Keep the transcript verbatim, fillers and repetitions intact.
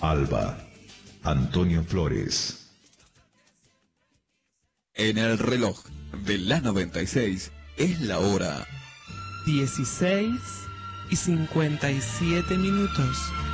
Alba, Antonio Flores. En el reloj de la noventa y seis es la hora dieciséis y cincuenta y siete minutos.